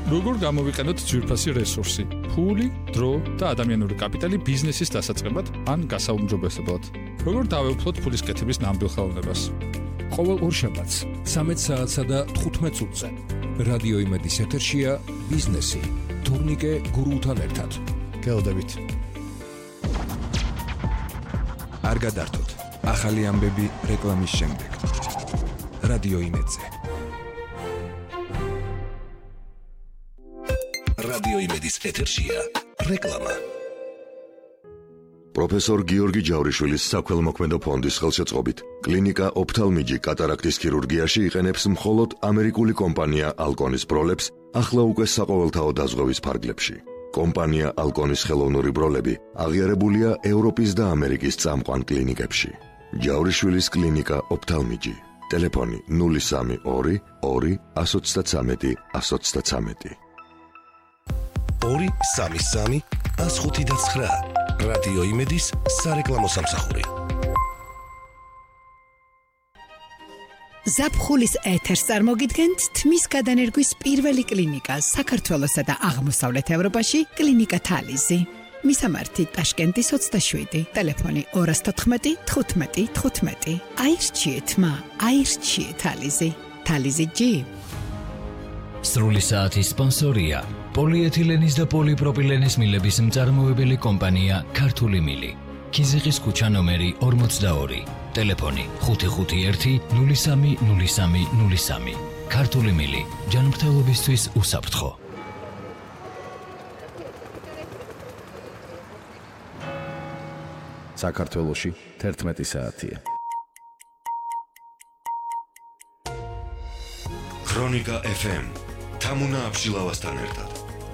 როგორ გამოვიყენოთ ძვირფასი რესურსი, ფული, დრო და ადამიანური კაპიტალი ბიზნესის დასაწყებად ან გასაუმჯობესებლად. როგორ დავეუფლოთ ფულის კეთების ნამდვილ ხელოვნებას. ყოველ ორშაბათს 13 საათსა და 15 წუთზე რადიო იმედის ეთერშია ბიზნესი თურნიკე გურულთან ერთად. გელოდებით. არ გადართოთ. ახალი ამბები რეკლამის შემდეგ. რადიო იმედზე. რადიო იმედის ეთერშია რეკლამა. პროფესორ გიორგი ჯავრიშვილის საქველმოქმედო ფონდის ხელშეწყობით კლინიკა ოფთალმიჯი კატარაქტის ქირურგიაში იყენებს მხოლოდ ამერიკული კომპანია ალკონის ბროლებს ახლა უკვე საყოველთაო დაზღვევის ფარგლებში. კომპანია ალკონის ხელოვნური ბროლები აღიარებულია ევროპის და ამერიკის წამყვან კლინიკებში. ჯავრიშვილის კლინიკა ოფთალმიჯი. ტელეფონი 032 2 133 133. 233 159. რადიო იმედის სარეკლამო სამსახური. ზაფხულის ეთერს წარმოგიდგენთ თმის გადანერგვის პირველი კლინიკა საქართველოსა და აღმოსავლეთ ევროპაში კლინიკა თალიზი. მისამართი ტაშკენტის 27, ტელეფონი 214 15 15. აირჩიეთ მა, აირჩიეთ თალიზი. თალიზი ჯი. სრული საათის სპონსორია პოლიეთილენის და პოლიპროპილენის მილების მწარმოებელი კომპანია ქართული მილი. ქიზიყის ქუჩა ნომერი 42, ტელეფონი 551 03 03 03. ქართული მილი, ჯანმრთელობისთვის უსაფრთხო. საქართველოში 11 საათია. ქრონიკა FM თამუნა აბშილავასთან ერთად.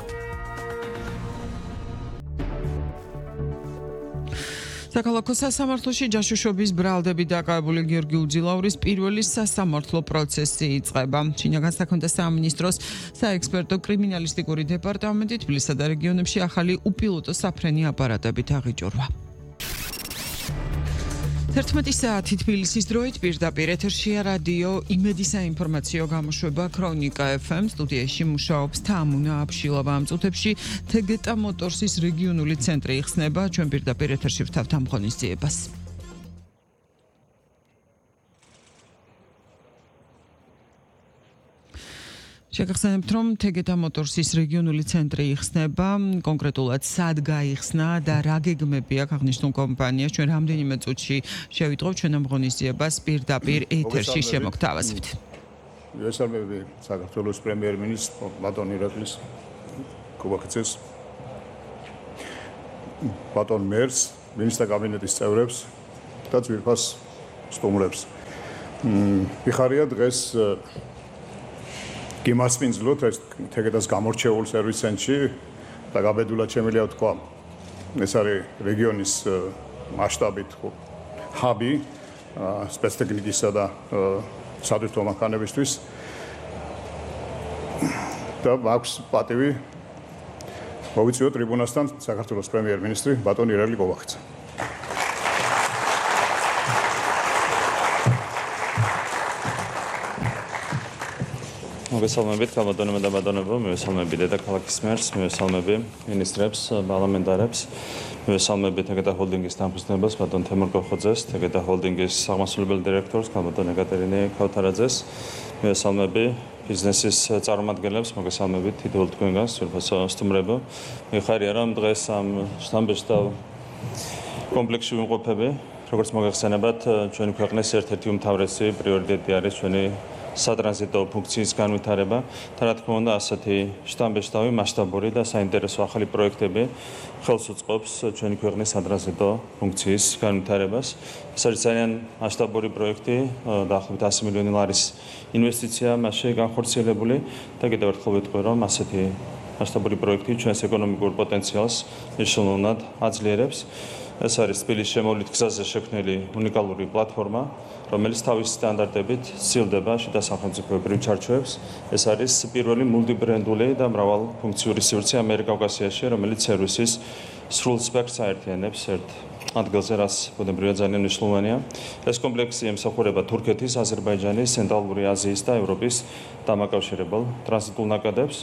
საქალაქო სასამართლოში ჯაშუშობის ბრალდებით დაკავებული გიორგი უძილაურის პირველი სასამართლო პროცესი იწყება. შინაგან საქმეთა სამინისტროს საექსპერტო კრიმინალისტიკური დეპარტამენტი თბილისსა და რეგიონებში ახალი უპილოტო საფრენი აპარატებით აღიჭურვა. 11 საათი თბილისის დროით პირდაპირ ეთერშია რადიო იმედის საინფორმაციო გამოშვება ქრონიკა FM. სტუდიაში მუშაობს თამუნა აბშილავა. ამ წუთებში თეგეტა მოტორსის რეგიონული ცენტრი იხსნება. ჩვენ პირდაპირ ეთერში ვთავთ ამ ღონისძიებას. შეგახსენებთ, რომ თეგეტა მოტორსის რეგიონული ცენტრი იხსნება, კონკრეტულად სად გაიხსნა და რა გეგმები აქვს აღნიშნულ კომპანიას. ჩვენ რამდენიმე წუთში შევიტყობთ ჩვენ ამ ღონისძიებას პირდაპირ ეთერში შემოგთავაზებთ. მოგესალმები საქართველოს პრემიერ-მინისტრ ბატონ ირაკლის კუბაკიცეს, ბატონ მერს, მინისტრთა კაბინეტის წევრებს და ძვირფას სტუმრებს. მიხარია დღეს გიმასპინძლოთ ეს თეგეტას გამორჩეულ სერვის ცენტრში და გაბედულად შემიძლია თქვა ეს არის რეგიონის მასშტაბით ჰაბი სპეცტექნიკისა და სადურთო მანქანებისთვის და აქვს პატივი მოვიწვიო ტრიბუნასთან საქართველოს პრემიერ-მინისტრი ბატონ ირაკლი კობახიძე. მოგესალმებით გამოდონებო და ბატონებო, მივესალმები დედაქალაქის მერს, მივესალმები მინისტრებს, პარლამენტარებს, მივესალმები თეგეტა ჰოლდინგის დამფუძნებელს ბატონ თემურ კოხოძეს, თეგეტა ჰოლდინგის აღმასრულებელი დირექტორს ბატონ ეკატერინე ქავთარაძეს, მივესალმები ბიზნესის წარმომადგენლებს, მოგესალმებით თითოეულ თქვენგანს, ძვირფასო სტუმრებო. მიხარია რომ დღეს ამ შთამბეჭდავ კომპლექსში ვიმყოფები, როგორც მოგეხსენებათ, ჩვენი ქვეყნის ერთ-ერთი უმთავრესი პრიორიტეტი არის ჩვენი სატრანზიტო ფუნქციის განვითარება და რა თქმა უნდა ასეთი შთამბეჭდავი მასშტაბური და საინტერესო ახალი პროექტები ხელს უწყობს ჩვენი ქვეყნის სატრანზიტო ფუნქციის განვითარებას. ეს არის ძალიან მასშტაბური პროექტი, დაახლოებით 100 მილიონი ლარის ინვესტიცია მასში განხორციელებული და კიდევ ერთხელ ვიტყვი რომ ასეთი მასშტაბური პროექტი ჩვენს ეკონომიკურ პოტენციალს მნიშვნელოვნად აძლიერებს. ეს არის თბილისის შემოვლით გზაზე შექმნილი უნიკალური პლატფორმა, რომელიც თავის სტანდარტებით სცილდება შიდა სახელმწიფოებრივ ჩარჩოებს. ეს არის პირველი მულტიბრენდული და მრავალფუნქციური სივრცე ამიერკავკასიაში, რომელიც სერვისის სრულ სპექტრს აერთიანებს ერთ ადგილზე, რაც ბუნებრივად ძალიან მნიშვნელოვანია. ეს კომპლექსი ემსახურება თურქეთის, აზერბაიჯანის, ცენტრალური აზიის და ევროპის დამაკავშირებელ ტრანზიტულ ნაკადებს.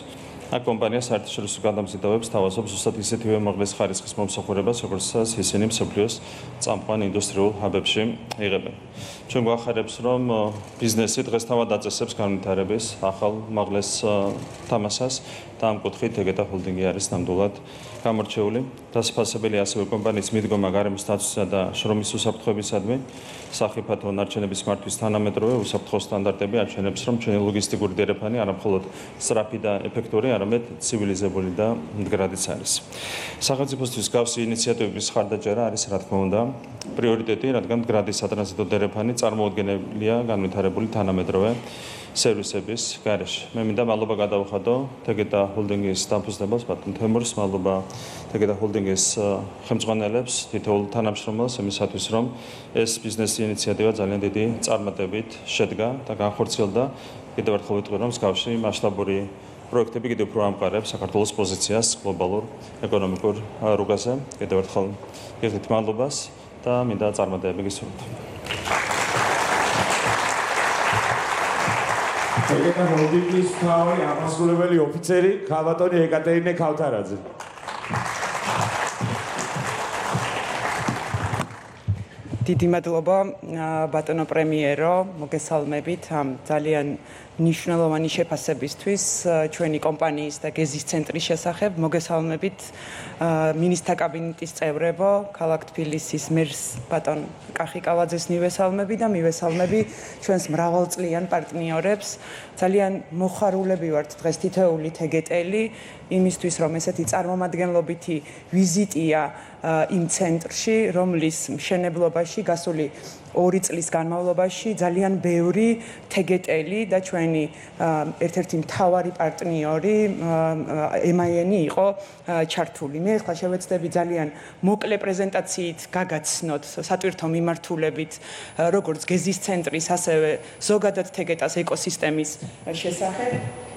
აქ კომპანია საერთაშორისო გადამზიდავებს თავაზობს ზუსტად ისეთივე უმაღლეს ხარისხის მომსახურებას, როგორცაც ისინი მსოფლიოს წამყვან ინდუსტრიულ ჰაბებში იღებენ. ჩვენ გვახარებს, რომ ბიზნესი დღესთავად აწესებს განვითარების ახალ უმაღლეს თამაშას და ამ კუთხით ეგეთა ჰოლდინგი არის ნამდვილად გამორჩეული. დასაფასებელი ასევე კომპანიის მიდგომა გარემოს დაცვისა და შრომის უსაფრთხოებისადმი სახიფათო ნარჩენების მართვის თანამედროვე უსაფრთხო სტანდარტები აჩვენებს, რომ ჩვენი ლოგისტიკური დერეფანი არა მხოლოდ სწრაფი და ეფექტური, არამედ ცივილიზებული და მდგრადიც არის. სახელმწიფოსთვის გავსი ინიციატივების ხარდაჭერა არის, რა თქმა უნდა, პრიორიტეტი, რადგან მდგრადი სატრანზიტო დერეფანი წარმოუდგენელია განვითარებული თანამედროვე სერვისების გარეშე. მე მინდა მადლობა გადავხადო თეგეთა ჰოლდინგის დამფუძნებელს ბატონ თემურს, მადლობა თეგეთა ჰოლდინგის ხელმძღვანელებს, თითოეულ თანამშრომელს იმისათვის, რომ ეს ბიზნეს ინიციატივა ძალიან დიდი წარმატებით შედგა და განხორციელდა. კიდევ ერთხელ ვიტყვი, რომ მსგავსი მასშტაბური პროექტები კიდევ უფრო ამყარებს საქართველოს პოზიციას გლობალურ ეკონომიკურ რუგაზე. კიდევ ერთხელ გიხდით მადლობას და მინდა წარმატებები გისურვოთ. ეგეთა ჰოლდინგის მთავარი აღმასრულებელი ოფიცერი ქალბატონი ეკატერინე ქავთარაძე. დიდი მადლობა ბატონო პრემიერო, მოგესალმებით ამ ძალიან მნიშვნელოვანი შეფასებისთვის ჩვენი კომპანიის და გეზის ცენტრის შესახებ. მოგესალმებით მინისტრთა კაბინეტის წევრებო, ქალაქ თბილისის მერს ბატონ კახიკალაძეს მივესალმები და მივესალმები ჩვენს მრავალწლიან პარტნიორებს. ძალიან მოხარულები ვართ დღეს თითოეული თეგეტელი იმისთვის, რომ ესეთი წარმომადგენლობითი ვიზიტია იმ ცენტრში, რომლის მშენებლობაში გასული 2 წლის განმავლობაში ძალიან ბევრი თეგეტელი და ჩვენი ერთ-ერთი მთავარი პარტნიორი MIN იყო ჩართული. მე ახლა შევეცდები ძალიან მოკლე პრეზენტაციით გაგაცნოთ სატვირთო მიმართულებით როგორც გეზის ცენტრის, ასევე ზოგადად თეგეტას ეკოსისტემის შესახებ.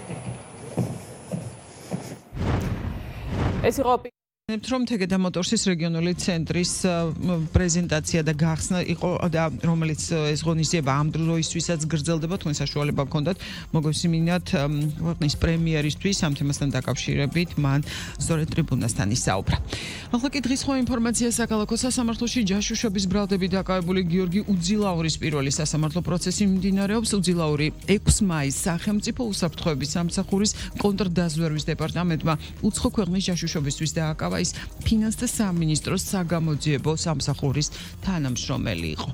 ეს იყო რომ თეგეთა მოტორსის რეგიონული ცენტრის პრეზენტაცია და გახსნა იყო და რომელიც ეს ღონისძიება ამ დროისთვისაც გრძელდება, თქვენ საშუალება გქონდათ მოგესმინათ ქვეყნის პრემიერისთვის ამ თემასთან დაკავშირებით მან სწორედ ტრიბუნასთან ისაუბრა. ახლა კი დღის ხო ინფორმაცია საქალაქო სასამართლოში ჯაშუშობის ბრალდებით დაკავებული გიორგი უძილაურის პირველი სასამართლო პროცესი მიმდინარეობს. უძილაური 6 მაისს სახელმწიფო უსაფრთხოების სამსახურის კონტრდაზვერვის დეპარტამენტმა უცხო ქვეყნის ჯაშუშობისთვის დააკავა ის ფინანსთა სამინისტროს საგამოძიებო სამსახურის თანამშრომელი იყო.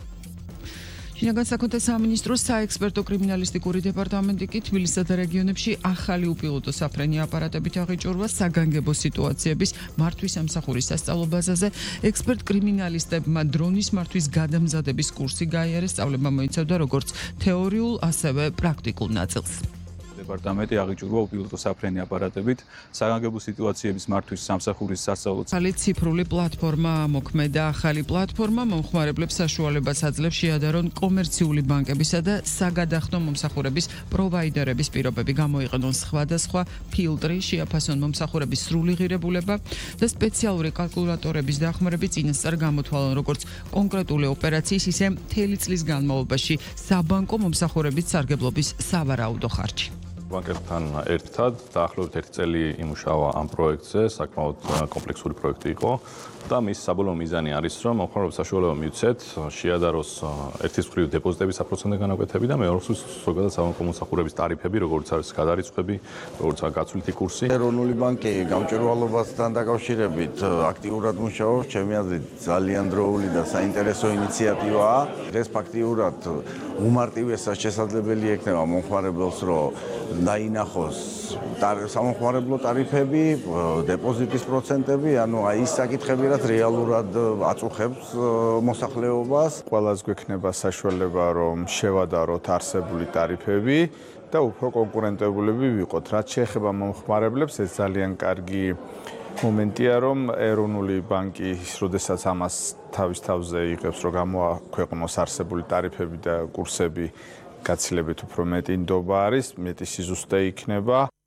შინაგან საქმეთა სამინისტროს საექსპერტო კრიმინალისტიკური დეპარტამენტი კი თბილისსა და რეგიონებში ახალი უპილოტო საფრენი აპარატებით აღიჭურვა საგანგებო სიტუაციების მართვის სამსახურის სასწავლო ბაზაზე. ექსპერტ კრიმინალისტებმა დრონის მართვის გადამზადების კურსი გაიარეს, სწავლება მოიცავდა როგორც თეორიულ, ასევე პრაქტიკულ ნაწილს. დეპარტამენტი აღიჭურვა უპილოტო საფრენი აპარატებით საგანგებო სიტუაციების მართვის სამსახურის სასწავლო ციფრული პლატფორმა მოქმედა. ახალი პლატფორმა მომხმარებლებს საშუალებას აძლევს შეადარონ კომერციული ბანკებისა და საგადახდო მომსახურების პროვაიდერების პირობები, გამოიყენონ სხვადასხვა ფილტრი, შეაფასონ მომსახურების სრული ღირებულება და სპეციალური კალკულატორების დახმარებით წინასწარ გამოთვალონ როგორც კონკრეტული ოპერაციის, ისე მთელი წლის განმავლობაში საბანკო მომსახურების სარგებლობის სავარაუდო ხარჯი. ბანკებთან ერთად დაახლოებით 1 წელი იმუშავა ამ პროექტზე, საკმაოდ კომპლექსური პროექტი იყო და მის საბოლოო მიზანი არის, რომ მომხმარებლებს საშუალება მიუცეთ შეადაროს ერთის მხრივ დეპოზიტების 100% განაკვეთები და მეორე მხრივ ზოგადად საბანკო მომსახურების ტარიფები, როგორც არის გადარიცხვები, როგორც არის გაცვლითი კურსი. ეროვნული ბანკი გამჭვირვალობასთან დაკავშირებით აქტიურად მუშაობს, ჩემი აზრით ძალიან დროული და საინტერესო ინიციატივაა. ეს ფაქტიურად უმარტივესად შესაძლებელი ექნება მომხმარებელს, რომ დაინახოს სამომხმარებლო ტარიფები, დეპოზიტის პროცენტები, ანუ აი ის საკითხები, რაც რეალურად აწუხებს მოსახლეობას. ყველას გვექნება საშუალება, რომ შევადაროთ არსებული ტარიფები და უფრო კონკურენტებულები ვიყოთ. რაც შეეხება მომხმარებლებს, ეს ძალიან კარგი მომენტია, რომ ეროვნული ბანკი, როდესაც ამას თავის თავზე იღებს, რომ გამოაქვეყნოს არსებული ტარიფები და კურსები, გაცილებით უფრო მეტი ნდობა არის, მეტი სიზუსტე იქნება.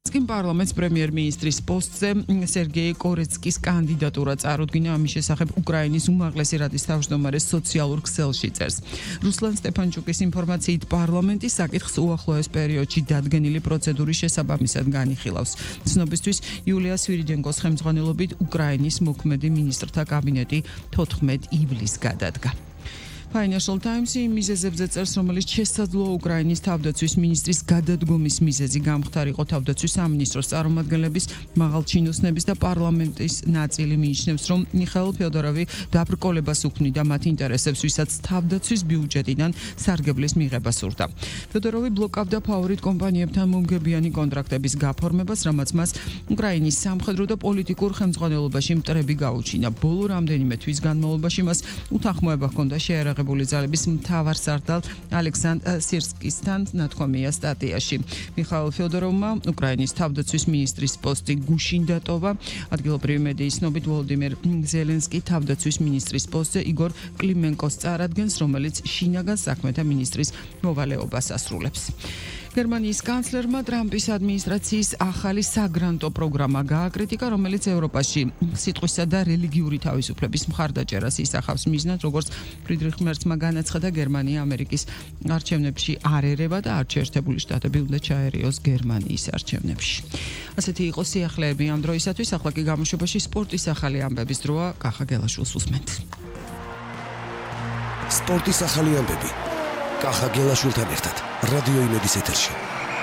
სკინ პარლამენტს პრემიერ-მინისტრის პოსტზე სერგეი კორეცკის კანდიდატურა წარუდგინა, ამის შესახებ უკრაინის უმაღლესი რადის თავმჯდომარე სოციალურ ქსელში წერს. რუსლან სტეფანჩუკის ინფორმაციით პარლამენტის საკითხს უახლოეს პერიოდში დადგენილი პროცედურის შესაბამისად განიხილავს. ცნობისთვის იულია სვირიდენკოს ხელმძღვანელობით უკრაინის მოქმედი მინისტრთა კაბინეტი 14 ივლისს გადადგა. Financial Times მიზეზებზე წერს, რომელიც შესაძლოა უკრაინის თავდაცვის მინისტრის გადადგომის მიზეზი გამხდარიყო თავდაცვის სამინისტროს წარმომადგენლების, მაღალჩინოსნების და პარლამენტის ნაწილი მიიჩნევს, რომ მიხაილ ფეოდოროვი დაბრკოლებას უქმნიდა მათ ინტერესებს, ვისაც თავდაცვის ბიუჯეტიდან სარგებლის მიღება სურდა. ფეოდოროვი ბლოკავდა ფავორიტ კომპანიებთან მომგებიანი კონტრაქტების გაფორმებას, რამაც მას უკრაინის სამხედრო და პოლიტიკურ ხელმძღვანელობაში მტრები გაუჩინა. ბოლო რამდენიმე თვის განმავლობაში მას უთანხმოება ჰქონდა შეერაღებული ძალების მთავარსარდალ ალექსანდრ სირსკისთან, ნათქვამია სტატიაში. მიხაილ ფეოდოროვმა უკრაინის თავდაცვის მინისტრის პოსტი გუშინ დატოვა. ადგილობრივი მედიის ცნობით ვოლოდიმირ ზელენსკი თავდაცვის მინისტრის პოსტზე იგორ კლიმენკოს წარადგენს, რომელიც შინაგან საქმეთა მინისტრის მოვალეობას ასრულებს. გერმანიის კანცლერმა ტრამპის ადმინისტრაციის ახალი საგრანტო პროგრამა გააკრიტიკა, რომელიც ევროპაში სიტყვისა და რელიგიური თავისუფლების მხარდაჭერას ისახავს მიზნად, როგორც ფრიდრიხ მერცმა განაცხადა, გერმანია ამერიკის არჩევნებში არ ერევა და არჩეერთებული შტატები უნდა ჩაერიოს გერმანიის არჩევნებში. ასეთი იყო სიახლეები ამ დროისათვის, ახლა კი გამოშვებაში სპორტის ახალი ამბების დროა. კახა გელაშვილს უსმენთ. სპორტის ახალი ამბები. კახა გელაშვილთან ერთად რადიო იმედის ეთერში.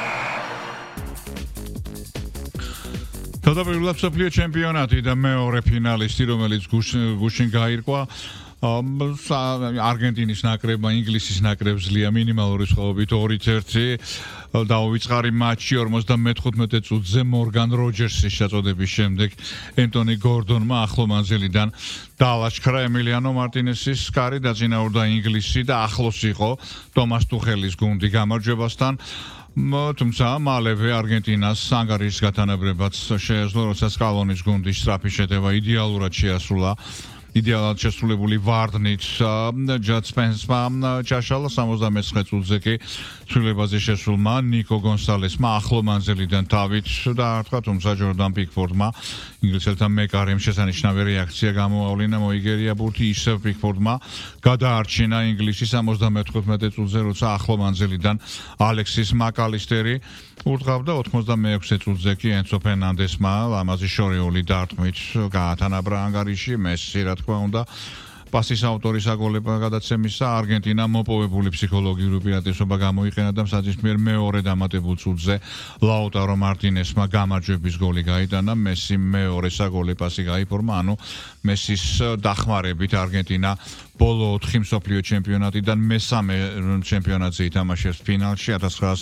თავდაპირველად მსოფლიო ჩემპიონატი და მეორე ფინალისტი, რომელიც გუშინ გაირკვა, არგენტინის ნაკრებმა ინგლისის ნაკრებს ძლია მინიმალური სხვაობით 2-1 დაუვიწყარი მატჩი 55 წუთზე მორგან როჯერსის შეწოდების შემდეგ ენტონი გორდონმა ახლო მანძილიდან დაალაშქრა ემილიანო მარტინესის კარი, დაწინაურდა ინგლისი და ახლოს იყო ტომას ტუხელის გუნდი გამარჯვებასთან. თუმცა მალევე არგენტინას ანგარიშის გათანაბრებაც შეეძლო, როცა სკალონის გუნდის სწრაფი შეტევა იდეალურად შეასრულა. იდეალურად შესრულებული ვარდნით ჯად სპენსმა ჩაშალა 79 წუთზე კი ცვლილებაზე შესრულმა ნიკო გონსალესმა ახლო მანძილიდან თავით დაარტყა, თუმცა ჯორდან პიკფორდმა ინგლისელთან მეკარემ შესანიშნავი რეაქცია გამოავლინა, მოიგერია ბურთი, ისევ პიკფორდმა გადაარჩინა ინგლისი 74 წუთზე, როცა ახლო მანძილიდან ალექსის მაკალისტერი ურტყავდა 86 წუთზე კი ენცო ფერნანდესმა ლამაზი შორეული დარტყმით გაათანაბრა ანგარიში. მესი რა თქმა უნდა პასის ავტორის აგოლება გადაცემისა არგენტინამ მოპოვებული ფსიქოლოგიური უპირატესობა გამოიყენა და მსაჯისმიერ მეორე დამატებულ წუთზე ლაუტარო მარტინესმა გამარჯვების გოლი გაიტანა. მესი მეორე საგოლე პასი გაიფორმა, ანუ მესის დახმარებით არგენტინა ბოლო 4 მსოფლიო ჩემპიონატიდან მესამე ჩემპიონატზე ითამაშებს ფინალში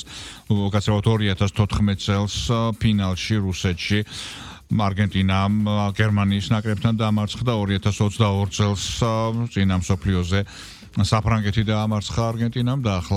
2014 წელს ფინალში რუსეთში. არგენტინამ გერმანიის ნაკრებთან დამარცხდა 2022 წელს წინა მსოფლიოზე საფრანგეთი დაამარცხა არგენტინამ და